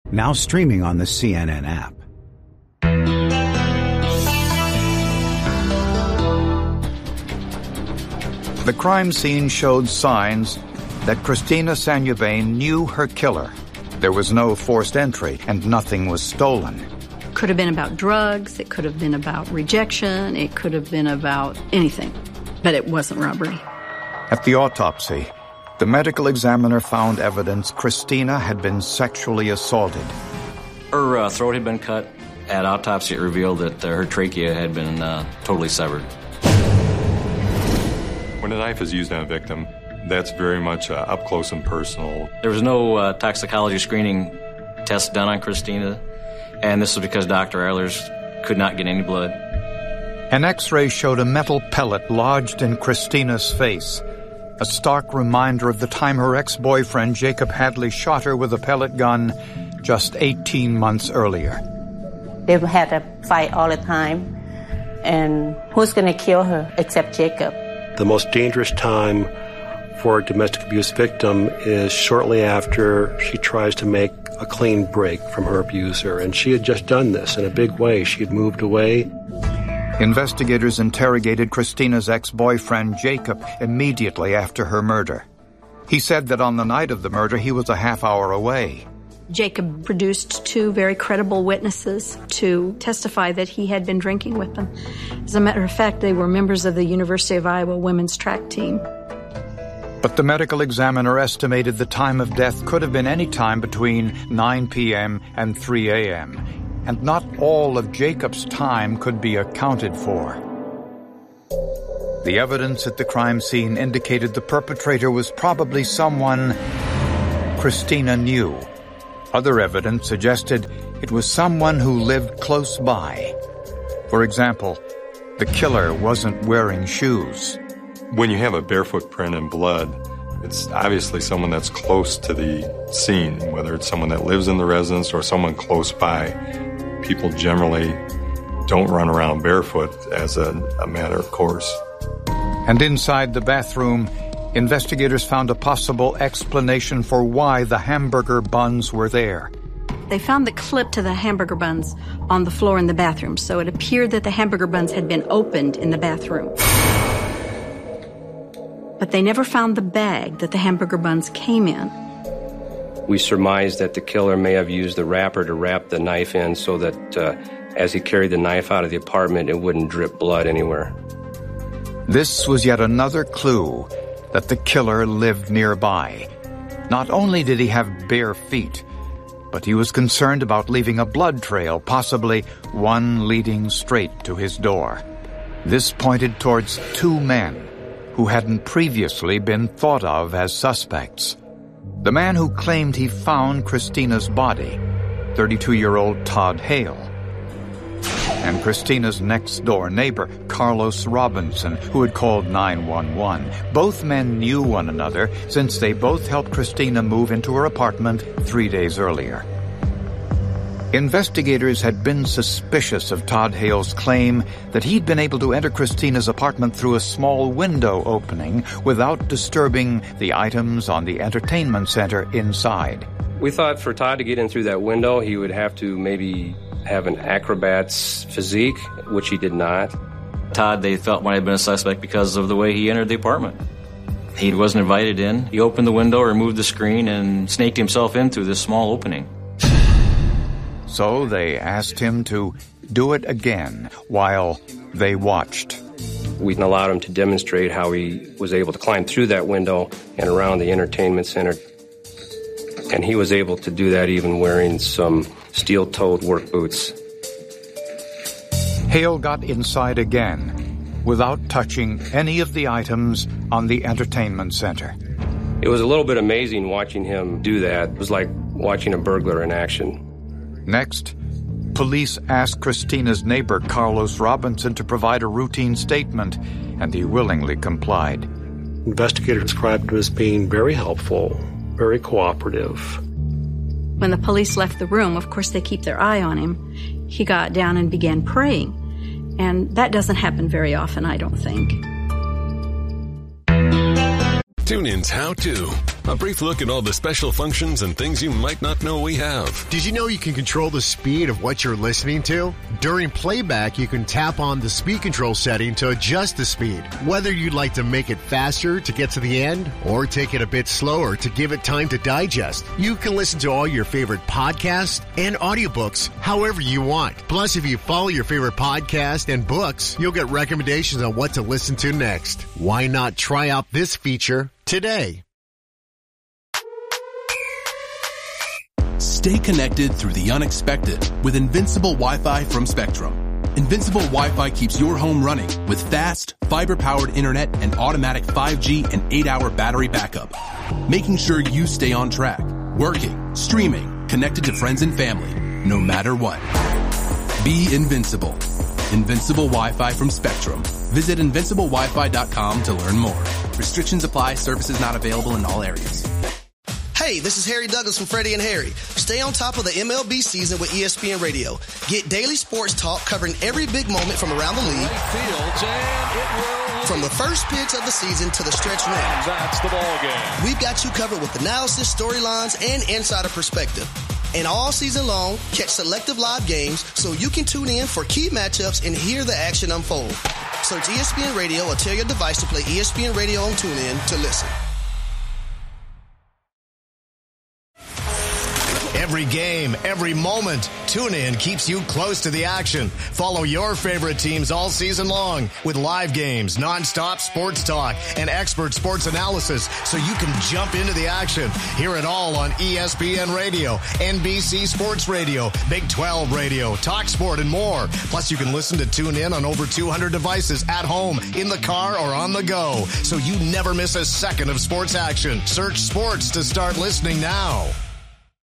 Now streaming on the CNN app. The crime scene showed signs that Christina Sangiovese knew her killer. There was no forced entry, and nothing was stolen. Could have been about drugs, it could have been about rejection, it could have been about anything. But it wasn't robbery. At the autopsy, the medical examiner found evidence Christina had been sexually assaulted. Her throat had been cut. At autopsy, it revealed that her trachea had been totally severed. When a knife is used on a victim, that's very much up close and personal. There was no toxicology screening test done on Christina, and this was because Dr. Eilers could not get any blood. An X-ray showed a metal pellet lodged in Christina's face, a stark reminder of the time her ex-boyfriend Jacob Hadley shot her with a pellet gun just 18 months earlier. They had a fight all the time, and who's going to kill her except Jacob? The most dangerous time for a domestic abuse victim is shortly after she tries to make a clean break from her abuser, and she had just done this in a big way. She had moved away. Investigators interrogated Christina's ex-boyfriend Jacob immediately after her murder. He said that on the night of the murder he was a half hour away. Jacob produced two very credible witnesses to testify that he had been drinking with them. As a matter of fact, they were members of the University of Iowa women's track team. But the medical examiner estimated the time of death could have been any time between 9 p.m. and 3 a.m., and not all of Jacob's time could be accounted for. The evidence at the crime scene indicated the perpetrator was probably someone Christina knew. Other evidence suggested it was someone who lived close by. For example, the killer wasn't wearing shoes. When you have a barefoot print in blood, it's obviously someone that's close to the scene, whether it's someone that lives in the residence or someone close by. People generally don't run around barefoot as a matter of course. And inside the bathroom, investigators found a possible explanation for why the hamburger buns were there. They found the clip to the hamburger buns on the floor in the bathroom, so it appeared that the hamburger buns had been opened in the bathroom. But they never found the bag that the hamburger buns came in. We surmised that the killer may have used the wrapper to wrap the knife in so that as he carried the knife out of the apartment, it wouldn't drip blood anywhere. This was yet another clue that the killer lived nearby. Not only did he have bare feet, but he was concerned about leaving a blood trail, possibly one leading straight to his door. This pointed towards two men who hadn't previously been thought of as suspects. The man who claimed he found Christina's body, 32-year-old Todd Hale, and Christina's next-door neighbor, Carlos Robinson, who had called 911. Both men knew one another since they both helped Christina move into her apartment 3 days earlier. Investigators had been suspicious of Todd Hale's claim that he'd been able to enter Christina's apartment through a small window opening without disturbing the items on the entertainment center inside. We thought for Todd to get in through that window, he would have to maybe have an acrobat's physique, which he did not. Todd, they thought, might have been a suspect because of the way he entered the apartment. He wasn't invited in. He opened the window, removed the screen, and snaked himself in through this small opening. So they asked him to do it again while they watched. We allowed him to demonstrate how he was able to climb through that window and around the entertainment center. And he was able to do that even wearing some steel-toed work boots. Hale got inside again without touching any of the items on the entertainment center. It was a little bit amazing watching him do that. It was like watching a burglar in action. Next, police asked Christina's neighbor, Carlos Robinson, to provide a routine statement, and he willingly complied. Investigators described him as being very helpful, very cooperative. When the police left the room, of course, they keep their eye on him. He got down and began praying. And that doesn't happen very often, I don't think. TuneIn's How To. A brief look at all the special functions and things you might not know we have. Did you know you can control the speed of what you're listening to? During playback, you can tap on the speed control setting to adjust the speed. Whether you'd like to make it faster to get to the end or take it a bit slower to give it time to digest, you can listen to all your favorite podcasts and audiobooks however you want. Plus, if you follow your favorite podcast and books, you'll get recommendations on what to listen to next. Why not try out this feature today? Stay connected through the unexpected with Invincible Wi-Fi from Spectrum. Invincible Wi-Fi keeps your home running with fast, fiber-powered internet and automatic 5G and 8-hour battery backup, making sure you stay on track, working, streaming, connected to friends and family, no matter what. Be invincible. Invincible Wi-Fi from Spectrum. Visit invinciblewifi.com to learn more. Restrictions apply. Services not available in all areas. Hey, this is Harry Douglas from Freddie and Harry. Stay on top of the MLB season with ESPN Radio. Get daily sports talk covering every big moment from around the league. From the first pitch of the season to the stretch run. That's the ball game. We've got you covered with analysis, storylines, and insider perspective. And all season long, catch selective live games so you can tune in for key matchups and hear the action unfold. Search ESPN Radio or tell your device to play ESPN Radio on TuneIn to listen. Every game, every moment, TuneIn keeps you close to the action. Follow your favorite teams all season long with live games, nonstop sports talk, and expert sports analysis so you can jump into the action. Hear it all on ESPN Radio, NBC Sports Radio, Big 12 Radio, TalkSport, and more. Plus, you can listen to TuneIn on over 200 devices at home, in the car, or on the go, so you never miss a second of sports action. Search sports to start listening now.